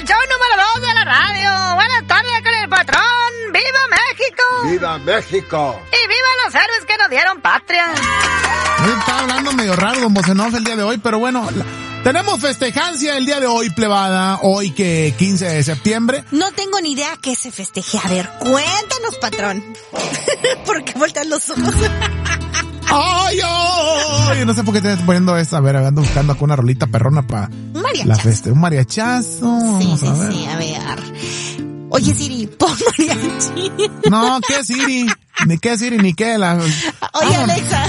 el show número 2 de la radio. Buenas tardes con el patrón. ¡Viva México! ¡Viva México! ¡Y viva los héroes que nos dieron patria! Estaba hablando medio raro, don Bocenov, el día de hoy, pero bueno, tenemos festejancia el día de hoy, plebada, hoy que 15 de septiembre. No tengo ni idea qué se festeje. A ver, cuéntanos, patrón. ¿Por qué voltean los ojos? ¡Ay, ay! No sé por qué te estás poniendo esta. A ver, ando buscando acá una rolita perrona para la festa. Un mariachazo. Sí, Vamos a ver. sí, a ver. Oye, Siri, pon mariachi. No, ¿qué Siri? Ni qué Siri, ni qué. Oye, Alexa.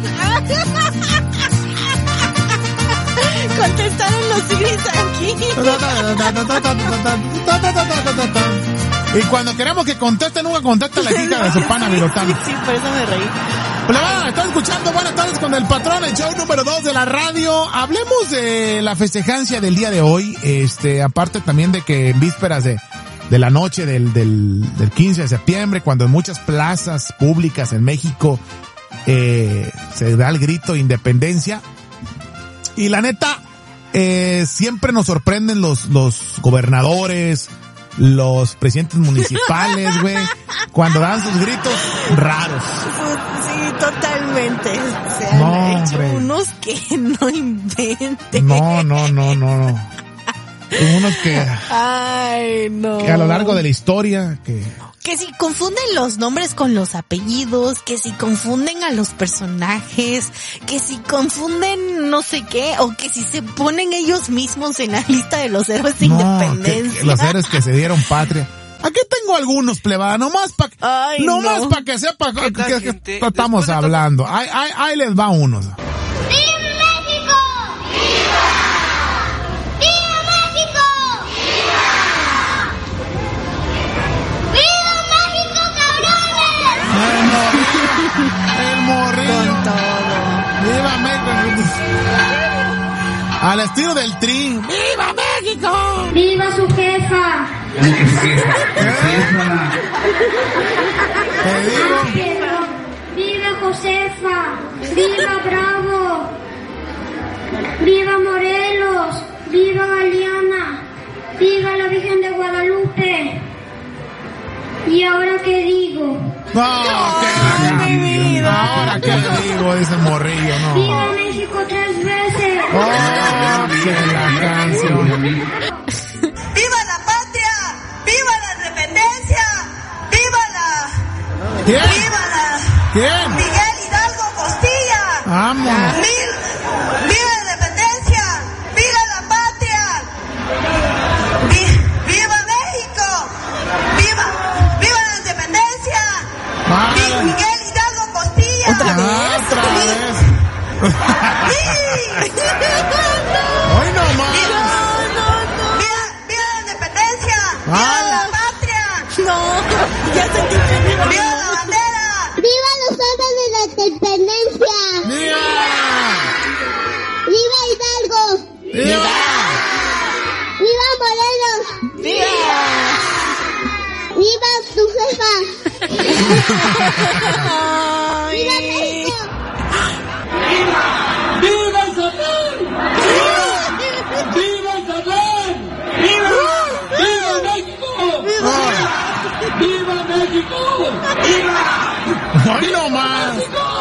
Contestaron los Siris aquí. Y cuando queremos que conteste, nunca contesta la chica de su pana virotano. Sí, por eso me reí. Hola, están escuchando Buenas tardes con el patrón, el show número 2 de la radio. Hablemos de la festejancia del día de hoy. Aparte también de que en vísperas de la noche del 15 de septiembre, cuando en muchas plazas públicas en México se da el grito de independencia. Y la neta, siempre nos sorprenden los gobernadores, los presidentes municipales, güey, cuando dan sus gritos raros. Sí, totalmente. Se No, han hecho hombre. unos que no inventen. No. Unos que Ay, no. a lo largo de la historia, Que si confunden los nombres con los apellidos, que si confunden a los personajes, que si confunden no sé qué, o que si se ponen ellos mismos en la lista de los héroes de independencia. que los héroes que se dieron patria. Aquí tengo algunos, plebada, nomás para que sepa que estamos hablando. Ahí les va uno. El morrillo. Con todo. ¡Viva México! Al estilo del Tri. ¡Viva México! ¡Viva su jefa! Te digo. ¡Viva Josefa! ¡Viva Bravo! ¡Viva Morelos! ¡Viva Galeana! ¡Viva la Virgen de Guadalupe! ¿Y ahora qué digo? No, mi vida. Ahora qué digo, dice el morrillo, no. ¡Viva México 3 veces! Que la canción. ¡Viva la patria! ¡Viva la independencia! ¡Viva la... ¿Quién? ¡Viva la... ¿Quién? Miguel Hidalgo Costilla! Vámonos. ¡Viva la independencia! ¡Viva la patria! ¡Viva México! ¡Viva la independencia! Vale. ¡Miguel Hidalgo Costilla! ¿Otra vez? Otra vez. Hoy no más. ¡Viva la independencia! ¡Viva Vale. la patria! No, ya sentí que ¡Viva la bandera! ¡Viva los héroes de la independencia! ¡Viva! ¡Viva Hidalgo! ¡Viva! ¡Viva Morelos! ¡Viva! ¡Viva tu jefa! ¡Viva Ay. México! ¡Viva el Satán! ¡Viva el Satán! ¡Viva México! ¡Viva México! ¡Viva! ¡Hoy no más!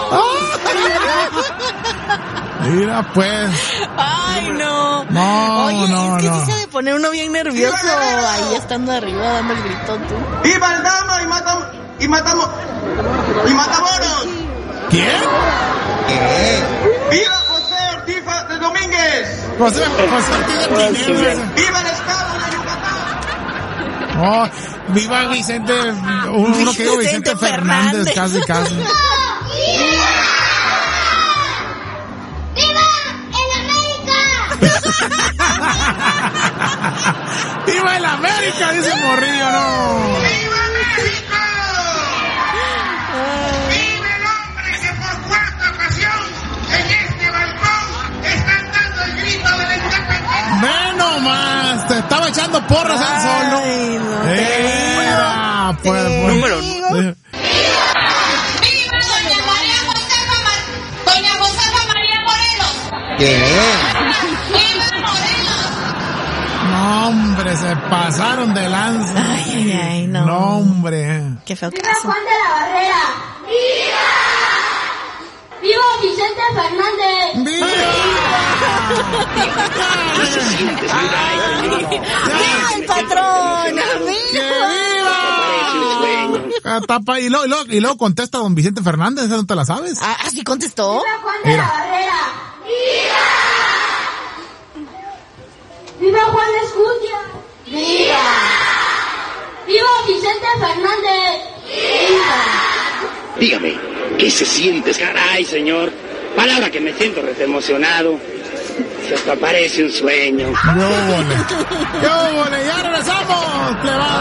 Mira pues. Ay, no. No, Oye, no, es que no. sí se ha de poner uno bien nervioso ahí estando arriba dando el grito tú. ¡Viva el Dama y Matamoros! ¿Quién? ¡Viva José Ortiz de Domínguez! José Ortiz de Pineda. ¡Viva el Estado de Yucatán! Oh, viva Vicente, uno que digo Vicente Fernández, casi. ¡Viva el América! Dice el morrillo, no. ¡Viva México! ¡Viva el hombre que por cuarta ocasión en este balcón están dando el grito de la independencia! Ve nomás, te estaba echando porras al solo. Ay, no te Era, pues, digo. pues. ¡Viva Doña Josefa María Morelos! ¿Qué? ¡Viva Morelos! No, No, hombre, se pasaron de lanza. Ay, no. No, hombre. Qué feo ¡Viva caso. Juan de la Barrera! ¡Viva! ¡Viva Vicente Fernández! ¡Viva el patrón! ¡Que ¡Viva! viva! Tapa, y luego contesta don Vicente Fernández, ¿esa no te la sabes? Ah, ¿sí contestó? ¡Viva Juan de Mira. la Barrera! ¡Viva! ¡Viva Juan Escutia! ¡Viva! ¡Viva Vicente Fernández! ¡Viva! Dígame, ¿qué se siente? Caray, señor. Palabra que me siento reemocionado. Se hasta parece un sueño. ¡Qué óvole! ¡Qué óvole! ¡Ya regresamos, plebada!